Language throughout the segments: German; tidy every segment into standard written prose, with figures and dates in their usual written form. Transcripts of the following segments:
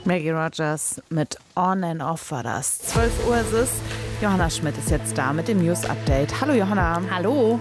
Maggie Rogers mit On and Off war das. 12 Uhr ist es. Johanna Schmidt ist jetzt da mit dem News Update. Hallo Johanna. Hallo.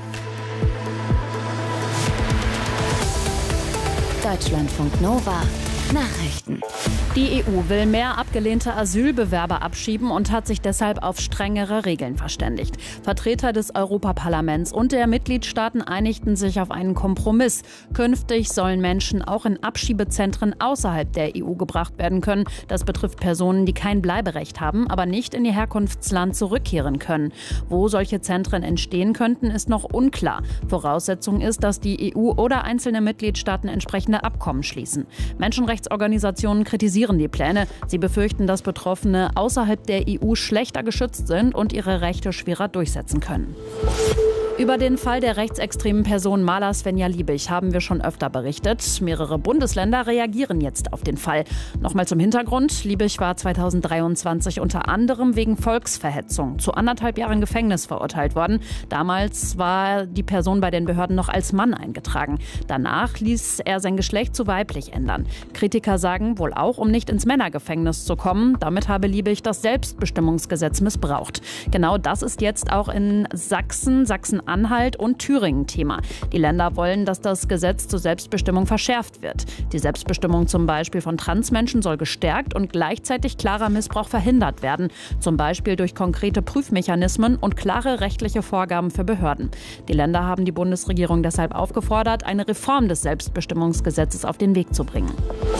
Deutschlandfunk Nova. Nachrichten. Die EU will mehr abgelehnte Asylbewerber abschieben und hat sich deshalb auf strengere Regeln verständigt. Vertreter des Europaparlaments und der Mitgliedstaaten einigten sich auf einen Kompromiss. Künftig sollen Menschen auch in Abschiebezentren außerhalb der EU gebracht werden können. Das betrifft Personen, die kein Bleiberecht haben, aber nicht in ihr Herkunftsland zurückkehren können. Wo solche Zentren entstehen könnten, ist noch unklar. Voraussetzung ist, dass die EU oder einzelne Mitgliedstaaten entsprechende Abkommen schließen. Menschenrechtsorganisationen kritisieren die Pläne. Sie befürchten, dass Betroffene außerhalb der EU schlechter geschützt sind und ihre Rechte schwerer durchsetzen können. Über den Fall der rechtsextremen Person Maler Svenja Liebig haben wir schon öfter berichtet. Mehrere Bundesländer reagieren jetzt auf den Fall. Nochmal zum Hintergrund. Liebig war 2023 unter anderem wegen Volksverhetzung zu 1,5 Jahren Gefängnis verurteilt worden. Damals war die Person bei den Behörden noch als Mann eingetragen. Danach ließ er sein Geschlecht zu weiblich ändern. Kritiker sagen wohl auch, um nicht ins Männergefängnis zu kommen. Damit habe Liebig das Selbstbestimmungsgesetz missbraucht. Genau das ist jetzt auch in Sachsen-Anhalt und Thüringen Thema. Die Länder wollen, dass das Gesetz zur Selbstbestimmung verschärft wird. Die Selbstbestimmung zum Beispiel von Transmenschen soll gestärkt und gleichzeitig klarer Missbrauch verhindert werden. Zum Beispiel durch konkrete Prüfmechanismen und klare rechtliche Vorgaben für Behörden. Die Länder haben die Bundesregierung deshalb aufgefordert, eine Reform des Selbstbestimmungsgesetzes auf den Weg zu bringen.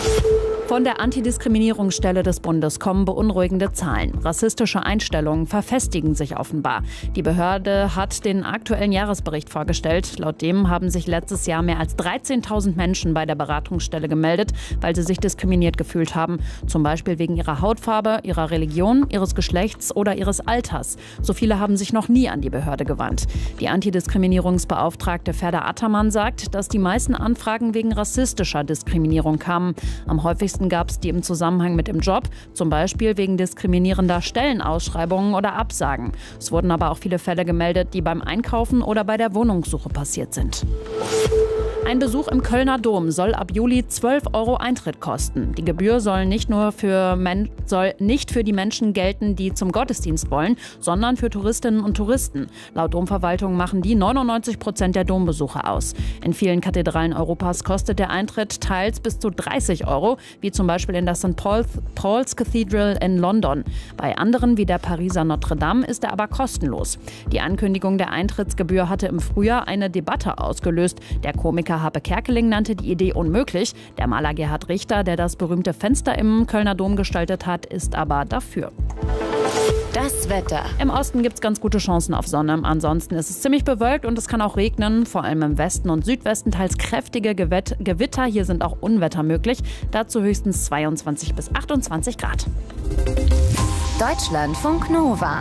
Von der Antidiskriminierungsstelle des Bundes kommen beunruhigende Zahlen. Rassistische Einstellungen verfestigen sich offenbar. Die Behörde hat den aktuellen Jahresbericht vorgestellt. Laut dem haben sich letztes Jahr mehr als 13.000 Menschen bei der Beratungsstelle gemeldet, weil sie sich diskriminiert gefühlt haben. Zum Beispiel wegen ihrer Hautfarbe, ihrer Religion, ihres Geschlechts oder ihres Alters. So viele haben sich noch nie an die Behörde gewandt. Die Antidiskriminierungsbeauftragte Ferda Attermann sagt, dass die meisten Anfragen wegen rassistischer Diskriminierung kamen. Am häufigsten gab es die im Zusammenhang mit dem Job, zum Beispiel wegen diskriminierender Stellenausschreibungen oder Absagen. Es wurden aber auch viele Fälle gemeldet, die beim Einkaufen oder bei der Wohnungssuche passiert sind. Ein Besuch im Kölner Dom soll ab Juli 12 € Eintritt kosten. Die Gebühr soll nicht für die Menschen gelten, die zum Gottesdienst wollen, sondern für Touristinnen und Touristen. Laut Domverwaltung machen die 99% der Dombesucher aus. In vielen Kathedralen Europas kostet der Eintritt teils bis zu 30 €, wie zum Beispiel in der St. Paul's Cathedral in London. Bei anderen, wie der Pariser Notre Dame, ist er aber kostenlos. Die Ankündigung der Eintrittsgebühr hatte im Frühjahr eine Debatte ausgelöst. Der Komiker Harpe Kerkeling nannte die Idee unmöglich. Der Maler Gerhard Richter, der das berühmte Fenster im Kölner Dom gestaltet hat, ist aber dafür. Das Wetter. Im Osten gibt es ganz gute Chancen auf Sonne. Ansonsten ist es ziemlich bewölkt und es kann auch regnen. Vor allem im Westen und Südwesten teils kräftige Gewitter. Hier sind auch Unwetter möglich. Dazu höchstens 22 bis 28 Grad. Deutschlandfunk Nova.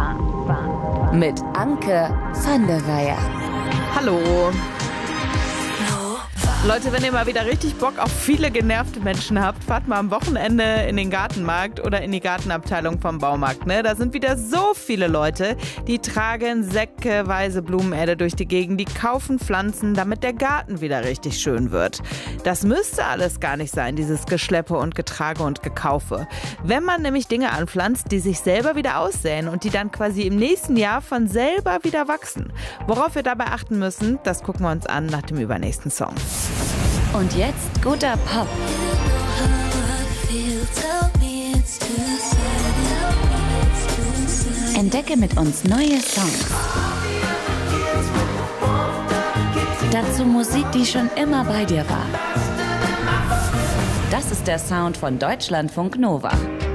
Mit Anke van der Weyer. Hallo. Leute, wenn ihr mal wieder richtig Bock auf viele genervte Menschen habt, fahrt mal am Wochenende in den Gartenmarkt oder in die Gartenabteilung vom Baumarkt. Ne? Da sind wieder so viele Leute, die tragen säckeweise Blumenerde durch die Gegend, die kaufen Pflanzen, damit der Garten wieder richtig schön wird. Das müsste alles gar nicht sein, dieses Geschleppe und Getrage und Gekaufe. Wenn man nämlich Dinge anpflanzt, die sich selber wieder aussäen und die dann quasi im nächsten Jahr von selber wieder wachsen. Worauf wir dabei achten müssen, das gucken wir uns an nach dem übernächsten Song. Und jetzt guter Pop. Entdecke mit uns neue Songs. Dazu Musik, die schon immer bei dir war. Das ist der Sound von Deutschlandfunk Nova.